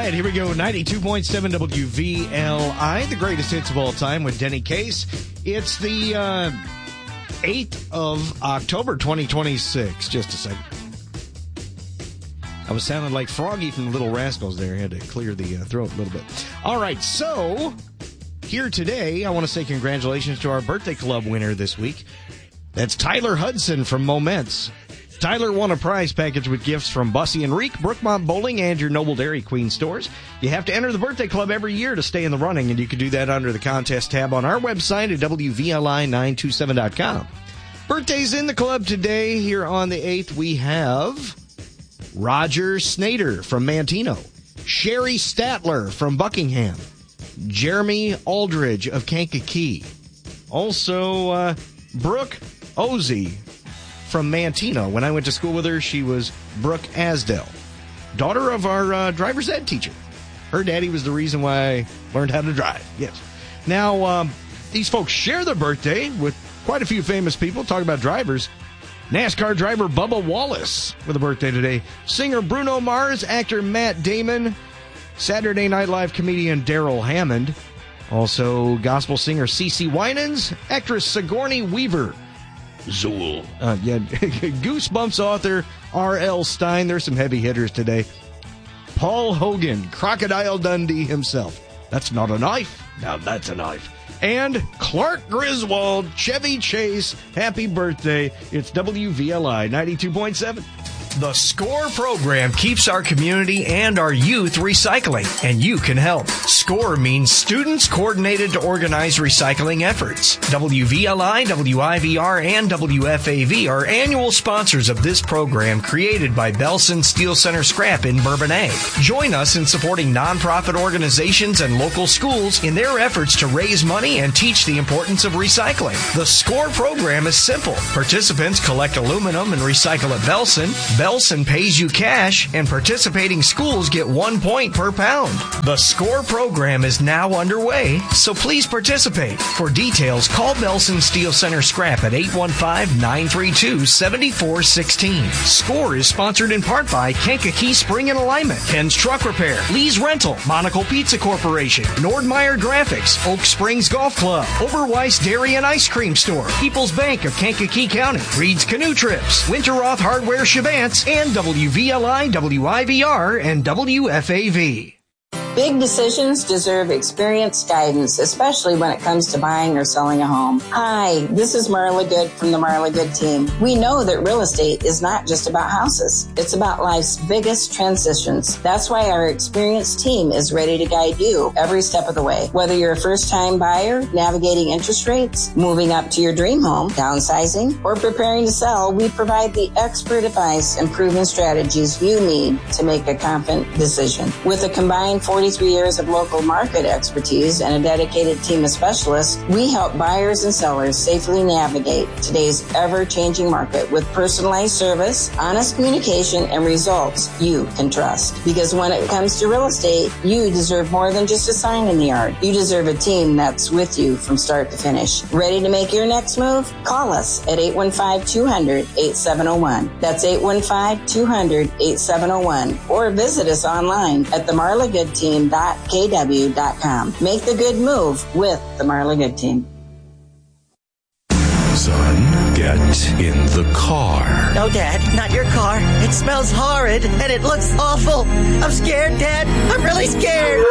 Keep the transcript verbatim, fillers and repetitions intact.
right, here we go. ninety-two point seven W V L I, the greatest hits of all time with Denny Case. It's the uh, eighth of October, twenty twenty-six. Just a second. I was sounding like Froggy from the Little Rascals there. I had to clear the uh, throat a little bit. All right, so here today, I want to say congratulations to our birthday club winner this week. That's Tyler Hudson from Moments. Tyler won a prize package with gifts from Bussy and Reek, Brookmont Bowling, and your Noble Dairy Queen stores. You have to enter the birthday club every year to stay in the running, and you can do that under the contest tab on our website at W V L I nine two seven dot com. Birthdays in the club today. Here on the eighth, we have Roger Snader from Manteno, Sherry Statler from Buckingham, Jeremy Aldridge of Kankakee, also uh, Brooke Ozzie from Manteno. When I went to school with her, she was Brooke Asdell, daughter of our uh, driver's ed teacher. Her daddy was the reason why I learned how to drive. Yes. Now, um, these folks share their birthday with quite a few famous people. Talk about drivers. NASCAR driver Bubba Wallace with a birthday today. Singer Bruno Mars, actor Matt Damon, Saturday Night Live comedian Daryl Hammond, also gospel singer CeCe Winans, actress Sigourney Weaver, Zool. Uh, yeah, Goosebumps author R L. Stine. There's some heavy hitters today. Paul Hogan, Crocodile Dundee himself. That's not a knife. Now that's a knife. And Clark Griswold, Chevy Chase. Happy birthday. It's W V L I ninety-two point seven. The SCORE program keeps our community and our youth recycling, and you can help. SCORE means Students Coordinated to Organize Recycling Efforts. W V L I, W I V R, and W F A V are annual sponsors of this program created by Belson Steel Center Scrap in Bourbonnais. Join us in supporting nonprofit organizations and local schools in their efforts to raise money and teach the importance of recycling. The SCORE program is simple. Participants collect aluminum and recycle at Belson. Belson pays you cash, and participating schools get one point per pound. The SCORE program is now underway, so please participate. For details, call Belson Steel Center Scrap at eight one five, nine three two, seven four one six. SCORE is sponsored in part by Kankakee Spring and Alignment, Ken's Truck Repair, Lee's Rental, Monaco Pizza Corporation, Nordmeyer Graphics, Oak Springs Golf Club, Oberweis Dairy and Ice Cream Store, People's Bank of Kankakee County, Reed's Canoe Trips, Winterroth Hardware Shabance, and W V L I, W I V R, and W F A V. Big decisions deserve experienced guidance, especially when it comes to buying or selling a home. Hi, this is Marla Good from the Marla Good team. We know that real estate is not just about houses. It's about life's biggest transitions. That's why our experienced team is ready to guide you every step of the way. Whether you're a first-time buyer, navigating interest rates, moving up to your dream home, downsizing, or preparing to sell, we provide the expert advice and proven strategies you need to make a confident decision. With a combined forty Three years of local market expertise and a dedicated team of specialists, we help buyers and sellers safely navigate today's ever-changing market with personalized service, honest communication, and results you can trust. Because when it comes to real estate, you deserve more than just a sign in the yard. You deserve a team that's with you from start to finish. Ready to make your next move? Call us at eight one five, two hundred, eight seven zero one. That's eight one five, two hundred, eight seven zero one. Or visit us online at the Marla Good Team. Dot K W dot com. Make the good move with the Marla Good team. Son, get in the car. No, Dad, not your car. It smells horrid and it looks awful. I'm scared, Dad. I'm really scared.